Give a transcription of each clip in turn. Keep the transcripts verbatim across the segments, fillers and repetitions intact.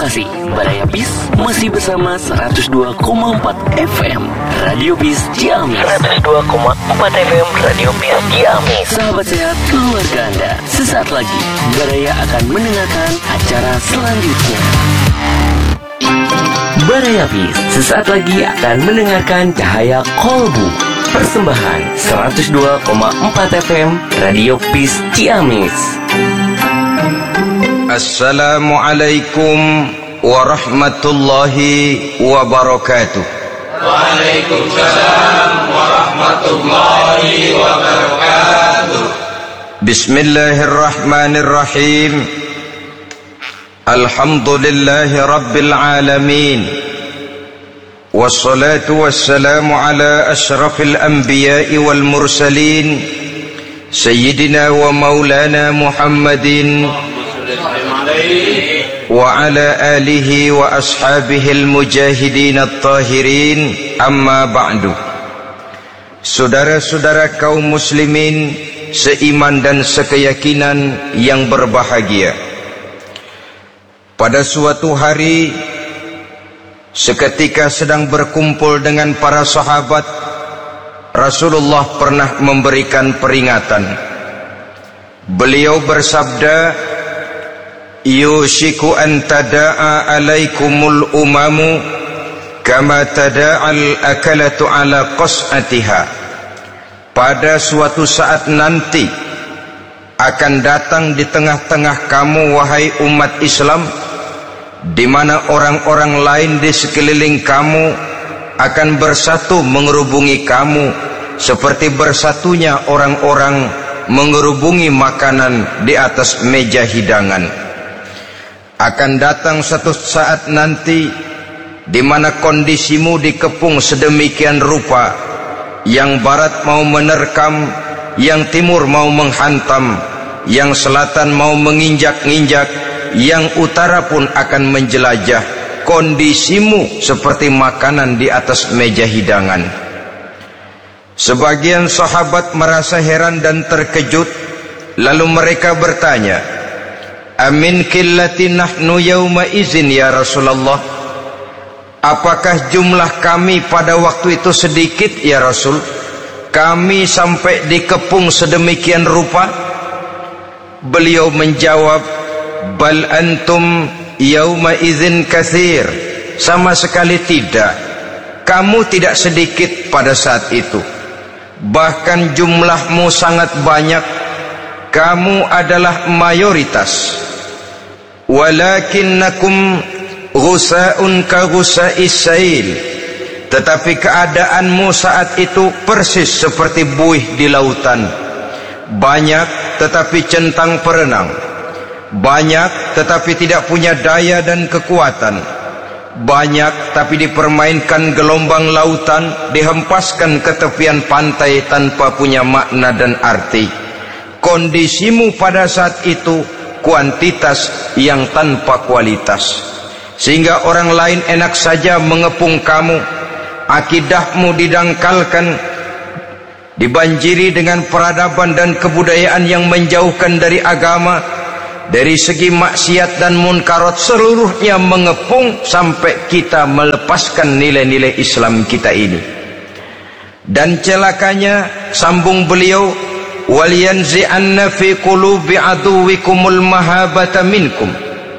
masih Baraya Bis, masih bersama seratus dua koma empat F M Radio Bis Ciamis. seratus dua koma empat F M Radio Bis Ciamis. Sahabat sehat keluarga Anda, sesaat lagi Baraya akan mendengarkan acara selanjutnya. Baraya Bis sesaat lagi akan mendengarkan Cahaya Kolbu, persembahan seratus dua koma empat F M Radio Bis Ciamis. Assalamualaikum warahmatullahi wabarakatuh. Waalaikumsalam warahmatullahi wabarakatuh. Bismillahirrahmanirrahim. Alhamdulillahi rabbil alamin. Wassalatu wassalamu ala ashrafil anbiya'i wal mursalin, Sayyidina wa maulana Muhammadin wa ala alihi wa ashabihi al-mujahidin at-tahirin, amma ba'du. Saudara-saudara kaum muslimin seiman dan sekeyakinan yang berbahagia, pada suatu hari seketika sedang berkumpul dengan para sahabat, Rasulullah pernah memberikan peringatan. Beliau bersabda, yushiku an tada'a alaikumul umamu kama tada'al akalatu ala qas'atiha. Pada suatu saat nanti akan datang di tengah-tengah kamu, wahai umat Islam, di mana orang-orang lain di sekeliling kamu akan bersatu mengerubungi kamu seperti bersatunya orang-orang mengerubungi makanan di atas meja hidangan. Akan datang satu saat nanti di mana kondisimu dikepung sedemikian rupa, yang barat mau menerkam, yang timur mau menghantam, yang selatan mau menginjak-injak, yang utara pun akan menjelajah. Kondisimu seperti makanan di atas meja hidangan. Sebagian sahabat merasa heran dan terkejut, lalu mereka bertanya, amin qillati nahnu yawma izin ya Rasulullah? Apakah jumlah kami pada waktu itu sedikit ya Rasul? Kami sampai dikepung sedemikian rupa? Beliau menjawab, bal antum yawma izin katsir. Sama sekali tidak. Kamu tidak sedikit pada saat itu. Bahkan jumlahmu sangat banyak. Kamu adalah mayoritas. Walakinnakum ghusa'un ka ghusa'is sail. Tetapi keadaanmu saat itu persis seperti buih di lautan. Banyak tetapi centang perenang. Banyak tetapi tidak punya daya dan kekuatan. Banyak tapi dipermainkan gelombang lautan, dihempaskan ke tepian pantai tanpa punya makna dan arti. Kondisimu pada saat itu kuantitas yang tanpa kualitas, sehingga orang lain enak saja mengepung kamu. Akidahmu didangkalkan, dibanjiri dengan peradaban dan kebudayaan yang menjauhkan dari agama. Dari segi maksiat dan munkarat seluruhnya mengepung sampai kita melepaskan nilai-nilai Islam kita ini. Dan celakanya, sambung beliau, waliyanzi'anna fi qulubi aduwikumul mahabata minkum.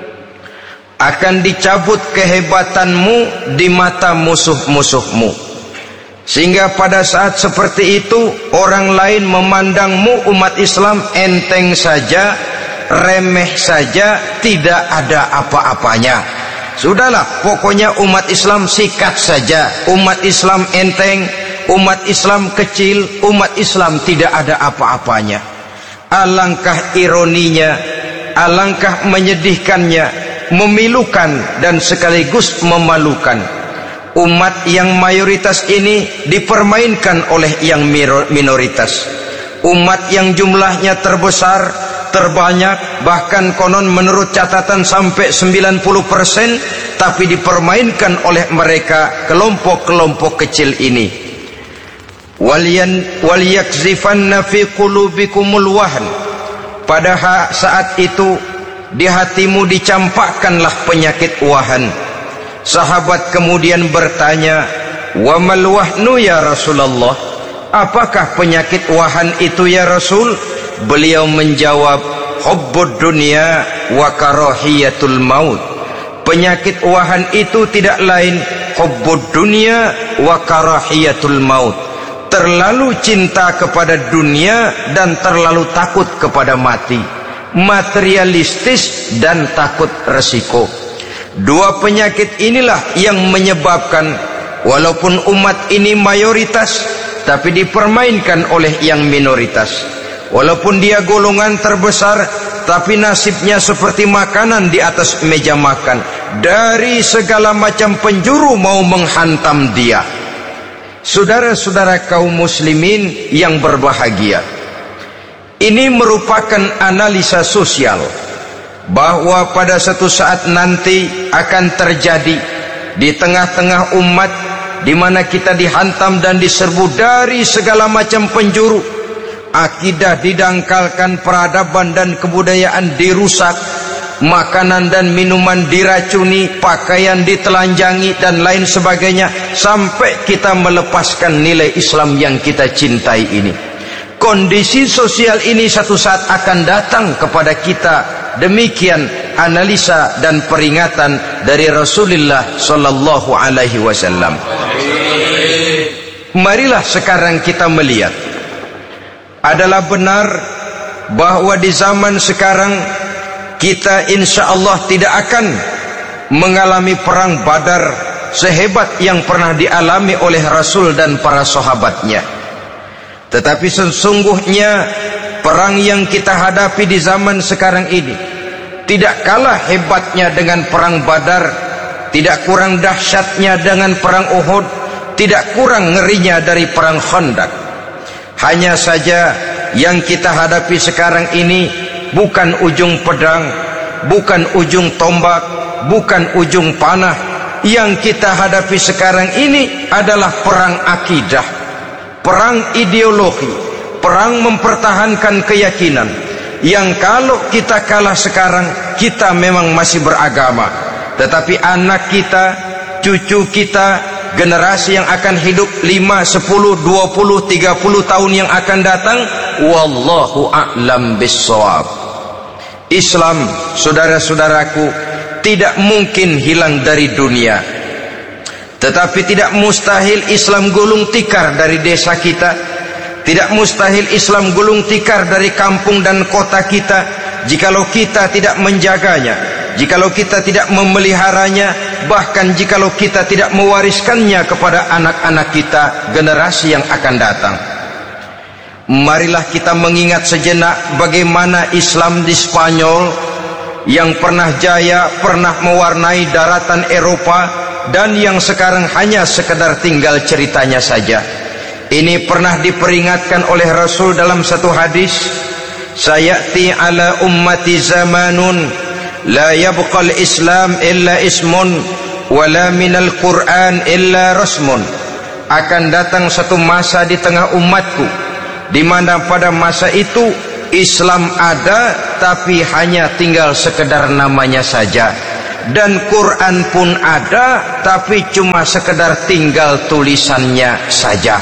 Akan dicabut kehebatanmu di mata musuh-musuhmu, sehingga pada saat seperti itu orang lain memandangmu umat Islam enteng saja, remeh saja, tidak ada apa-apanya. Sudahlah, pokoknya umat Islam sikat saja. Umat Islam enteng, umat Islam kecil, umat Islam tidak ada apa-apanya. Alangkah ironinya, alangkah menyedihkannya, memilukan dan sekaligus memalukan. Umat yang mayoritas ini dipermainkan oleh yang minoritas. Umat yang jumlahnya terbesar, terbanyak, bahkan konon menurut catatan sampai sembilan puluh persen, tapi dipermainkan oleh mereka kelompok-kelompok kecil ini. Waliyan waliyakzifanna fi qulubikumul wahn. Pada saat itu di hatimu dicampakkanlah penyakit wahan. Sahabat kemudian bertanya, wa mal wahnu ya Rasulullah, apakah penyakit wahan itu ya Rasul? Beliau menjawab, hubbud dunya wa karahiyatul maut. Penyakit wahan itu tidak lain hubbud dunya wa karahiyatul maut, terlalu cinta kepada dunia dan terlalu takut kepada mati, materialistis dan takut resiko. Dua penyakit inilah yang menyebabkan walaupun umat ini mayoritas, tapi dipermainkan oleh yang minoritas. Walaupun dia golongan terbesar, tapi nasibnya seperti makanan di atas meja makan. Dari segala macam penjuru mau menghantam dia. Saudara-saudara kaum muslimin yang berbahagia, ini merupakan analisa sosial bahwa pada satu saat nanti akan terjadi di tengah-tengah umat di mana kita dihantam dan diserbu dari segala macam penjuru. Akidah didangkalkan, peradaban dan kebudayaan dirusak, makanan dan minuman diracuni, pakaian ditelanjangi dan lain sebagainya, sampai kita melepaskan nilai Islam yang kita cintai ini. Kondisi sosial ini satu saat akan datang kepada kita. Demikian analisa dan peringatan dari Rasulullah sallallahu alaihi wasallam. Marilah sekarang kita melihat, adalah benar bahwa di zaman sekarang kita insya Allah tidak akan mengalami perang Badar sehebat yang pernah dialami oleh Rasul dan para sahabatnya. Tetapi sesungguhnya perang yang kita hadapi di zaman sekarang ini tidak kalah hebatnya dengan perang Badar, tidak kurang dahsyatnya dengan perang Uhud, tidak kurang ngerinya dari perang Khandaq. Hanya saja yang kita hadapi sekarang ini bukan ujung pedang, bukan ujung tombak, bukan ujung panah. Yang kita hadapi sekarang ini adalah perang akidah, perang ideologi, perang mempertahankan keyakinan. Yang kalau kita kalah sekarang, kita memang masih beragama, tetapi anak kita, cucu kita, generasi yang akan hidup lima, sepuluh, dua puluh, tiga puluh tahun yang akan datang, wallahu a'lam bissawab. Islam, saudara-saudaraku, tidak mungkin hilang dari dunia, tetapi tidak mustahil Islam gulung tikar dari desa kita, tidak mustahil Islam gulung tikar dari kampung dan kota kita, jikalau kita tidak menjaganya, jikalau kita tidak memeliharanya, bahkan jikalau kita tidak mewariskannya kepada anak-anak kita, generasi yang akan datang. Marilah kita mengingat sejenak bagaimana Islam di Spanyol yang pernah jaya, pernah mewarnai daratan Eropa, dan yang sekarang hanya sekedar tinggal ceritanya saja. Ini pernah diperingatkan oleh Rasul dalam satu hadis, sayati ala ummati zamanun la yabqal Islam illa ismun wala minal Quran illa rasmun. Akan datang satu masa di tengah umatku di mana pada masa itu Islam ada tapi hanya tinggal sekedar namanya saja, dan Quran pun ada tapi cuma sekedar tinggal tulisannya saja.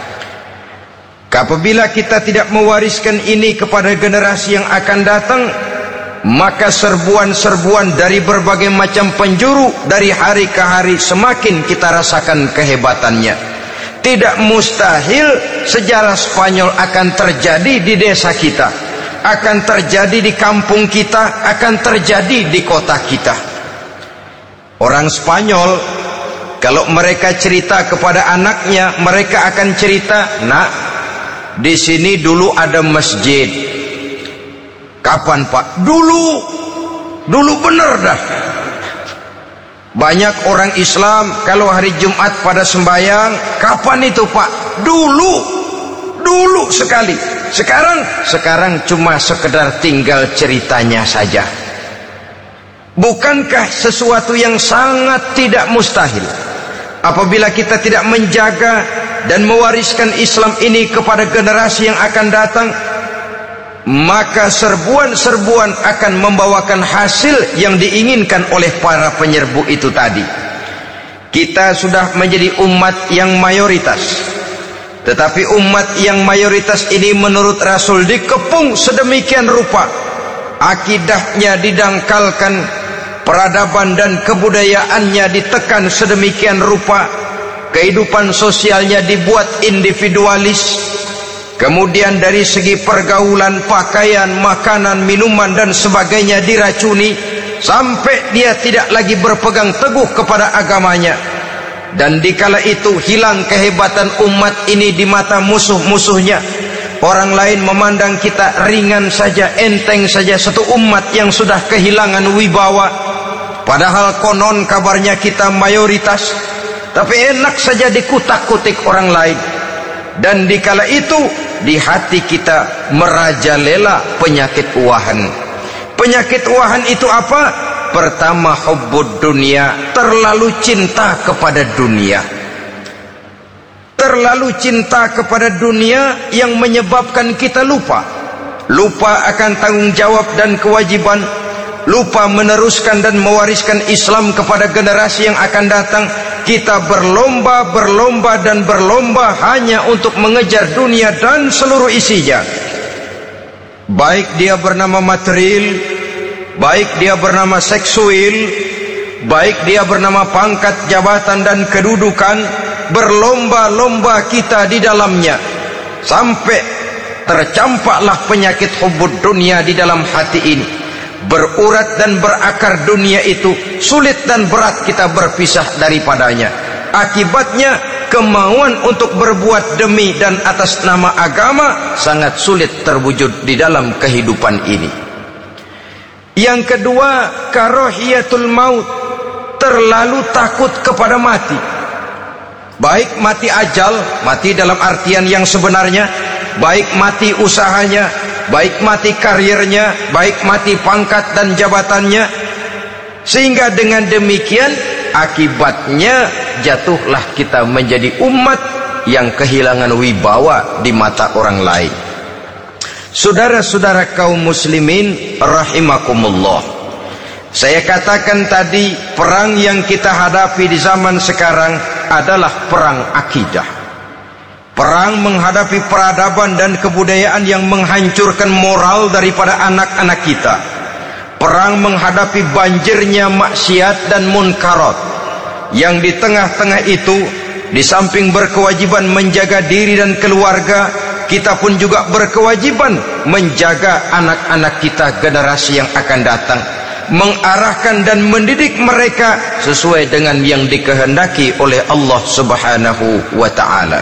Apabila kita tidak mewariskan ini kepada generasi yang akan datang, maka serbuan-serbuan dari berbagai macam penjuru dari hari ke hari semakin kita rasakan kehebatannya. Tidak mustahil sejarah Spanyol akan terjadi di desa kita, akan terjadi di kampung kita, akan terjadi di kota kita. Orang Spanyol kalau mereka cerita kepada anaknya, mereka akan cerita, nak, di sini dulu ada masjid. Kapan Pak? Dulu, dulu bener dah. Banyak orang Islam kalau hari Jumat pada sembahyang, kapan itu Pak? Dulu, dulu sekali. Sekarang, sekarang cuma sekedar tinggal ceritanya saja. Bukankah sesuatu yang sangat tidak mustahil apabila kita tidak menjaga dan mewariskan Islam ini kepada generasi yang akan datang? maka serbuan-serbuan akan membawakan hasil yang diinginkan oleh para penyerbu itu tadi. Kita sudah menjadi umat yang mayoritas, tetapi umat yang mayoritas ini menurut Rasul dikepung sedemikian rupa, akidahnya didangkalkan, peradaban dan kebudayaannya ditekan sedemikian rupa, kehidupan sosialnya dibuat individualis, kemudian dari segi pergaulan, pakaian, makanan, minuman dan sebagainya diracuni, sampai dia tidak lagi berpegang teguh kepada agamanya. Dan dikala itu hilang kehebatan umat ini di mata musuh-musuhnya. Orang lain memandang kita ringan saja, enteng saja, satu umat yang sudah kehilangan wibawa. Padahal konon kabarnya kita mayoritas, tapi enak saja dikutak-kutik orang lain. Dan dikala itu di hati kita merajalela penyakit uahan. Penyakit uahan itu apa? Pertama, hubbud dunia, terlalu cinta kepada dunia. Terlalu cinta kepada dunia yang menyebabkan kita lupa. Lupa akan tanggung jawab dan kewajiban. Lupa meneruskan dan mewariskan Islam kepada generasi yang akan datang. Kita berlomba, berlomba dan berlomba hanya untuk mengejar dunia dan seluruh isinya. Baik dia bernama material, baik dia bernama seksual, baik dia bernama pangkat, jabatan dan kedudukan, berlomba-lomba kita di dalamnya, sampai tercampaklah penyakit hubbud dunia di dalam hati ini. Berurat dan berakar dunia itu, sulit dan berat kita berpisah daripadanya. Akibatnya kemauan untuk berbuat demi dan atas nama agama sangat sulit terwujud di dalam kehidupan ini. Yang kedua, karahiyatul maut, terlalu takut kepada mati. Baik mati ajal, mati dalam artian yang sebenarnya, baik mati usahanya, baik mati karirnya, baik mati pangkat dan jabatannya. Sehingga dengan demikian akibatnya jatuhlah kita menjadi umat yang kehilangan wibawa di mata orang lain. Saudara-saudara kaum muslimin rahimakumullah, saya katakan tadi, perang yang kita hadapi di zaman sekarang adalah perang akidah. Perang menghadapi peradaban dan kebudayaan yang menghancurkan moral daripada anak-anak kita. Perang menghadapi banjirnya maksiat dan munkarat, yang di tengah-tengah itu, di samping berkewajiban menjaga diri dan keluarga, kita pun juga berkewajiban menjaga anak-anak kita, generasi yang akan datang, mengarahkan dan mendidik mereka sesuai dengan yang dikehendaki oleh Allah Subhanahu wa ta'ala.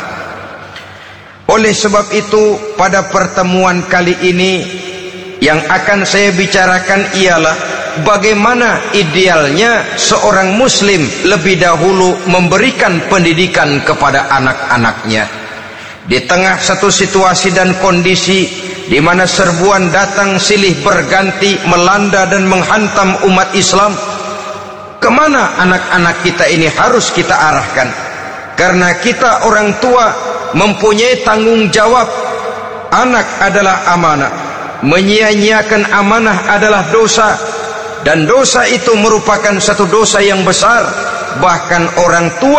Oleh sebab itu, pada pertemuan kali ini yang akan saya bicarakan ialah bagaimana idealnya seorang muslim lebih dahulu memberikan pendidikan kepada anak-anaknya. Di tengah satu situasi dan kondisi di mana serbuan datang silih berganti melanda dan menghantam umat Islam, kemana anak-anak kita ini harus kita arahkan? Karena kita orang tua mempunyai tanggung jawab. Anak adalah amanah, menyia-nyiakan amanah adalah dosa, dan dosa itu merupakan satu dosa yang besar. Bahkan orang tua